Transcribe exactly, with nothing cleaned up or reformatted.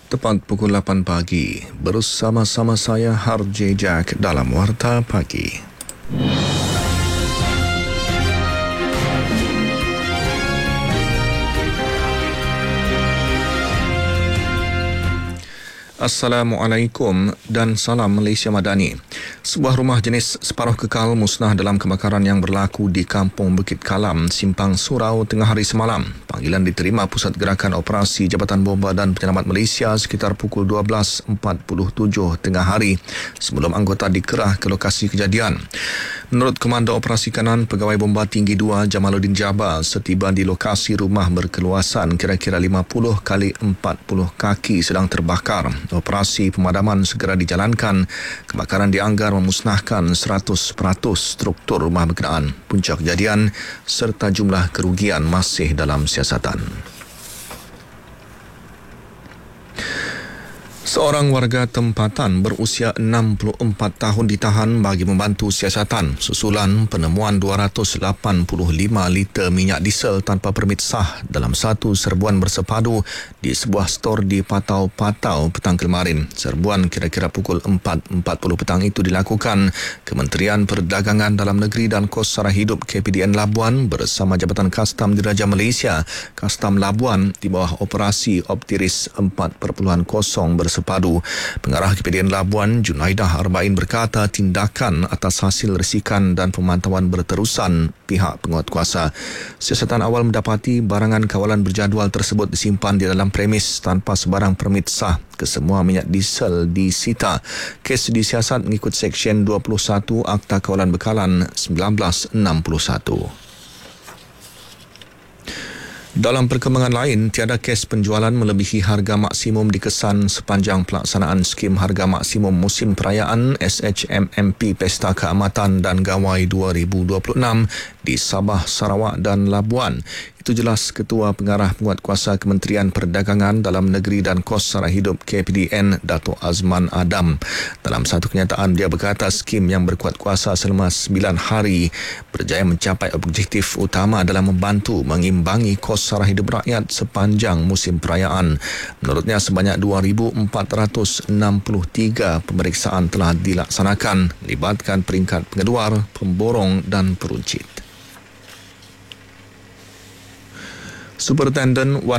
Tepat pukul lapan pagi, bersama-sama saya Harjay Jack dalam Warta Pagi. Assalamualaikum dan salam Malaysia Madani. Sebuah rumah jenis separuh kekal musnah dalam kebakaran yang berlaku di Kampung Bukit Kalam, Simpang Surau tengah hari semalam. Panggilan diterima Pusat Gerakan Operasi Jabatan Bomba dan Penyelamat Malaysia sekitar pukul dua belas empat puluh tujuh tengah hari sebelum anggota dikerah ke lokasi kejadian. Menurut Komando Operasi Kanan Pegawai Bomba Tinggi dua Jamaluddin Jabal, setiba di lokasi rumah berkeluasan kira-kira lima puluh kali empat puluh kaki sedang terbakar. Operasi pemadaman segera dijalankan. Kebakaran dianggar memusnahkan seratus peratus struktur rumah berkenaan. Punca kejadian serta jumlah kerugian masih dalam siasatan. Seorang warga tempatan berusia enam puluh empat tahun ditahan bagi membantu siasatan susulan penemuan dua ratus lapan puluh lima liter minyak diesel tanpa permit sah dalam satu serbuan bersepadu di sebuah stor di Patau-Patau petang kemarin. Serbuan kira-kira pukul empat empat puluh petang itu dilakukan Kementerian Perdagangan Dalam Negeri dan Kos Sara Hidup K P D N Labuan bersama Jabatan Kastam Diraja Malaysia, Kastam Labuan di bawah Operasi Optiris empat titik kosong bersepadu. Padu. Pengarah K P D N Labuan, Junaidah Arba'in berkata tindakan atas hasil resikan dan pemantauan berterusan pihak penguatkuasa. Siasatan awal mendapati barangan kawalan berjadual tersebut disimpan di dalam premis tanpa sebarang permit sah. Kesemua minyak diesel disita. Kes disiasat mengikut Seksyen dua puluh satu Akta Kawalan Bekalan seribu sembilan ratus enam puluh satu. Dalam perkembangan lain, tiada kes penjualan melebihi harga maksimum dikesan sepanjang pelaksanaan skim harga maksimum musim perayaan S H M M P Pesta Keamatan dan Gawai dua ribu dua puluh enam di Sabah, Sarawak dan Labuan. Itu jelas Ketua Pengarah Penguatkuasa Kementerian Perdagangan Dalam Negeri dan Kos Sara Hidup K P D N, Datuk Azman Adam. Dalam satu kenyataan, dia berkata skim yang berkuat kuasa selama sembilan hari berjaya mencapai objektif utama dalam membantu mengimbangi kos sara hidup rakyat sepanjang musim perayaan. Menurutnya, sebanyak dua ribu empat ratus enam puluh tiga pemeriksaan telah dilaksanakan, melibatkan peringkat pengeluar, pemborong dan peruncit. Superintendent